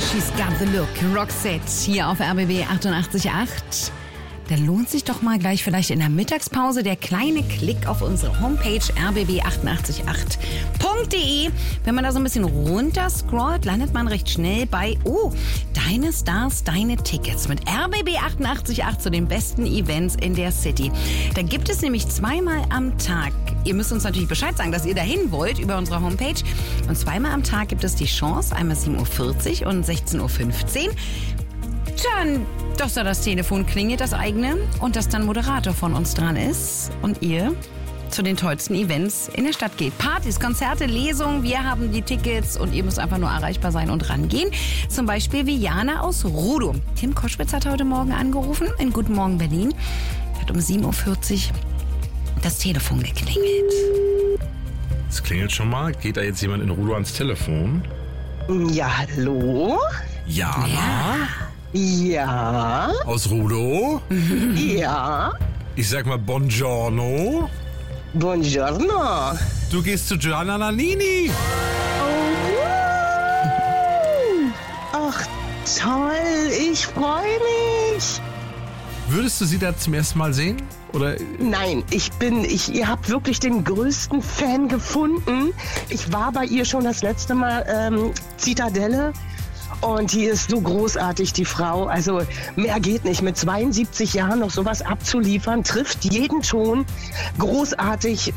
She's got the look. Roxette hier auf RBB 88.8. Da lohnt sich doch mal gleich vielleicht in der Mittagspause der kleine Klick auf unsere Homepage rbb888.de. Wenn man da so ein bisschen runter scrollt, landet man recht schnell bei Deine Stars, deine Tickets mit RBB 88.8 zu den besten Events in der City. Da gibt es nämlich zweimal am Tag. Ihr müsst uns natürlich Bescheid sagen, dass ihr dahin wollt über unsere Homepage. Und zweimal am Tag gibt es die Chance, einmal 7.40 Uhr und 16.15 Uhr. Dann, dass da das Telefon klingelt, das eigene, und dass dann Moderator von uns dran ist und ihr zu den tollsten Events in der Stadt geht. Partys, Konzerte, Lesungen, wir haben die Tickets und ihr müsst einfach nur erreichbar sein und rangehen. Zum Beispiel wie Jana aus Rudow. Tim Koschwitz hat heute Morgen angerufen in Guten Morgen Berlin. Hat um 7.40 Uhr das Telefon geklingelt. Es klingelt schon mal. Geht da jetzt jemand in Rudow ans Telefon? Ja, hallo? Jana? Ja? Aus Rudow? Ja? Ich sag mal Buongiorno. Buongiorno. Du gehst zu Gianna Nannini. Ach, toll, ich freue mich. Würdest du sie da zum ersten Mal sehen? Oder? Nein, ihr habt wirklich den größten Fan gefunden. Ich war bei ihr schon das letzte Mal, Zitadelle. Und die ist so großartig, die Frau. Also mehr geht nicht. Mit 72 Jahren noch sowas abzuliefern, trifft jeden Ton. Großartig.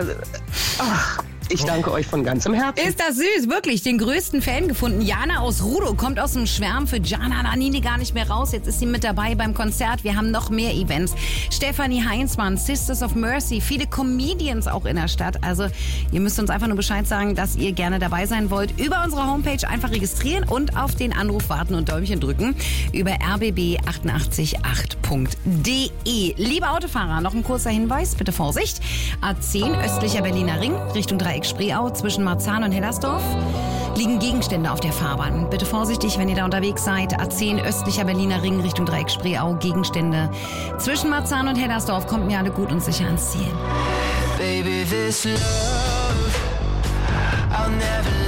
Ich danke euch von ganzem Herzen. Ist das süß, wirklich. Den größten Fan gefunden. Jana aus Rudow kommt aus dem Schwärm für Gianna Nannini gar nicht mehr raus. Jetzt ist sie mit dabei beim Konzert. Wir haben noch mehr Events. Stefanie Heinzmann, Sisters of Mercy, viele Comedians auch in der Stadt. Also ihr müsst uns einfach nur Bescheid sagen, dass ihr gerne dabei sein wollt. Über unsere Homepage einfach registrieren und auf den Anruf warten und Däumchen drücken. Über rbb888.de. Liebe Autofahrer, noch ein kurzer Hinweis. Bitte Vorsicht. A10 östlicher Berliner Ring Richtung Dreieck Spreeau zwischen Marzahn und Hellersdorf liegen Gegenstände auf der Fahrbahn. Bitte vorsichtig, wenn ihr da unterwegs seid. A10 östlicher Berliner Ring Richtung Dreieck Spreeau, Gegenstände zwischen Marzahn und Hellersdorf. Kommt mir alle gut und sicher ans Ziel. Baby, this love, I'll never